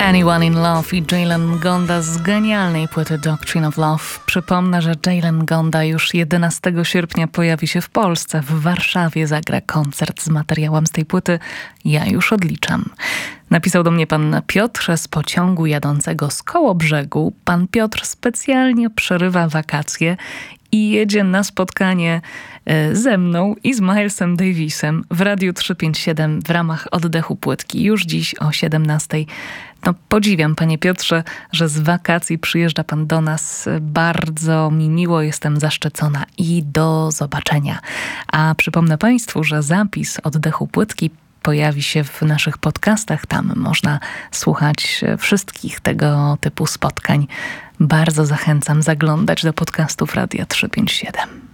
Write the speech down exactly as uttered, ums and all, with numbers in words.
Anyone in Love i Jalen Gonda z genialnej płyty Doctrine of Love. Przypomnę, że Jalen Gonda już jedenastego sierpnia pojawi się w Polsce. W Warszawie zagra koncert z materiałem z tej płyty. Ja już odliczam. Napisał do mnie pan Piotr z pociągu jadącego z Kołobrzegu. Pan Piotr specjalnie przerywa wakacje i jedzie na spotkanie ze mną i z Milesem Davisem w Radiu trzysta pięćdziesiąt siedem w ramach oddechu płytki już dziś o siedemnastej. No, podziwiam, panie Piotrze, że z wakacji przyjeżdża pan do nas. Bardzo mi miło, jestem zaszczycona i do zobaczenia. A przypomnę państwu, że zapis oddechu płytki pojawi się w naszych podcastach. Tam można słuchać wszystkich tego typu spotkań. Bardzo zachęcam zaglądać do podcastów Radia trzysta pięćdziesiąt siedem.